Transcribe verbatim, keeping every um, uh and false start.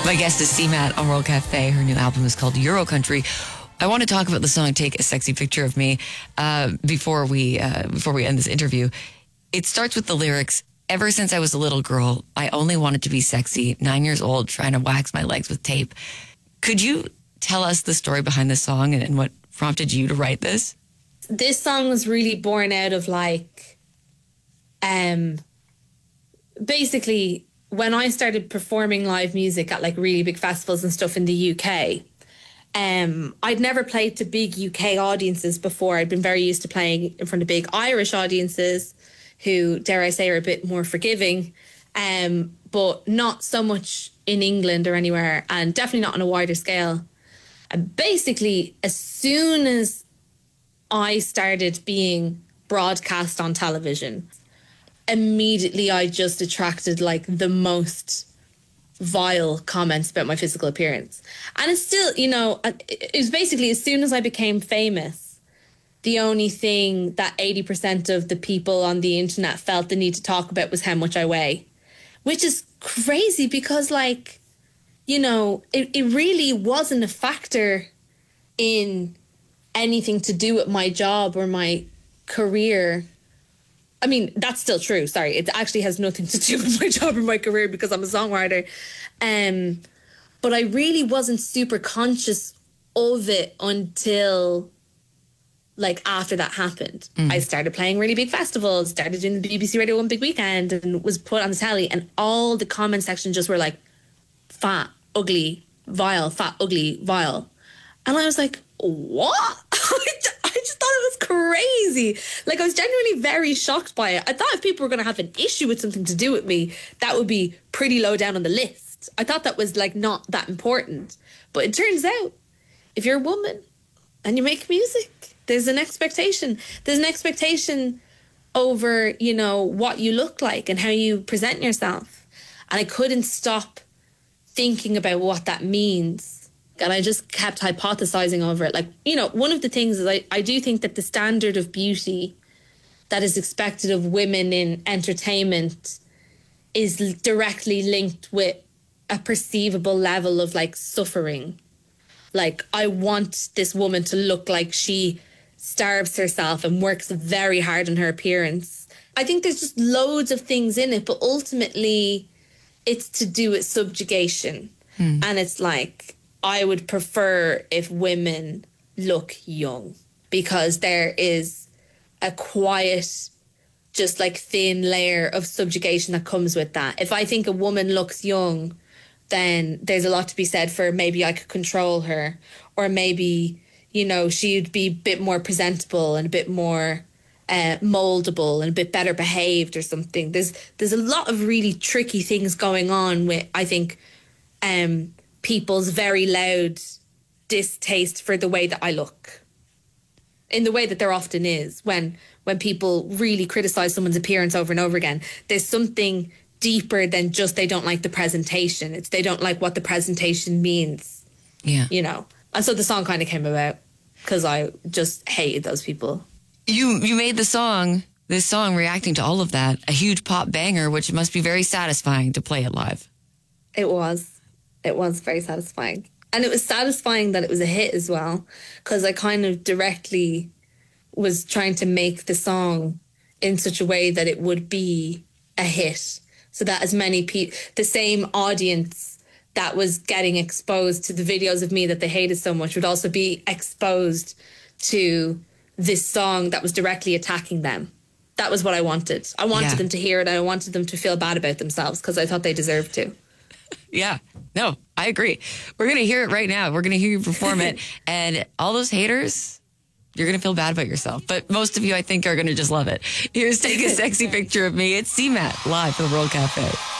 My guest is C-Matt on World Cafe. Her new album is called Euro Country. I want to talk about the song "Take a Sexy Picture of Me" uh, before we uh, before we end this interview. It starts with the lyrics, "Ever since I was a little girl, I only wanted to be sexy, nine years old, trying to wax my legs with tape." Could you tell us the story behind this song and, and what prompted you to write this? This song was really born out of like, um, basically when I started performing live music at like really big festivals and stuff in the U K. Um, I'd never played to big U K audiences before. I'd been very used to playing in front of big Irish audiences who, dare I say, are a bit more forgiving, um, but not so much in England or anywhere, and definitely not on a wider scale. And basically, as soon as I started being broadcast on television, immediately I just attracted like the most vile comments about my physical appearance. And it's still, you know, it was basically as soon as I became famous, the only thing that eighty percent of the people on the internet felt the need to talk about was how much I weigh, which is crazy because, like, you know, it, it really wasn't a factor in anything to do with my job or my career. I mean, that's still true. Sorry. It actually has nothing to do with my job or my career because I'm a songwriter. Um, but I really wasn't super conscious of it until like after that happened. Mm. I started playing really big festivals, started doing the B B C Radio One Big Weekend and was put on the telly, and all the comment section just were like, fat, ugly, vile, fat, ugly, vile. And I was like, what? I just thought it was crazy. Like, I was genuinely very shocked by it. I thought if people were going to have an issue with something to do with me, that would be pretty low down on the list. I thought that was like not that important. But it turns out, if you're a woman and you make music, there's an expectation. There's an expectation over, you know, what you look like and how you present yourself. And I couldn't stop thinking about what that means. And I just kept hypothesizing over it. Like, you know, one of the things is I, I do think that the standard of beauty that is expected of women in entertainment is directly linked with a perceivable level of like suffering. Like, I want this woman to look like she starves herself and works very hard on her appearance. I think there's just loads of things in it, but ultimately it's to do with subjugation. Hmm. And it's like, I would prefer if women look young because there is a quiet, just like thin layer of subjugation that comes with that. If I think a woman looks young, then there's a lot to be said for maybe I could control her, or maybe, you know, she'd be a bit more presentable and a bit more uh, moldable and a bit better behaved or something. There's there's a lot of really tricky things going on with, I think, um, people's very loud distaste for the way that I look, in the way that there often is when when people really criticize someone's appearance over and over again. There's something deeper than just they don't like the presentation. It's they don't like what the presentation means. Yeah. You know. And so the song kind of came about because I just hated those people. You you made the song, this song reacting to all of that, a huge pop banger, which must be very satisfying to play it live. It was. It was very satisfying. And it was satisfying that it was a hit as well, because I kind of directly was trying to make the song in such a way that it would be a hit, so that as many people, the same audience that was getting exposed to the videos of me that they hated so much would also be exposed to this song that was directly attacking them. That was what I wanted. I wanted yeah. them to hear it, and I wanted them to feel bad about themselves because I thought they deserved to. Yeah, no, I agree. We're going to hear it right now. We're going to hear you perform it. And all those haters, you're going to feel bad about yourself. But most of you, I think, are going to just love it. Here's Take a Sexy Picture of Me. It's C-Matt live for the World Cafe.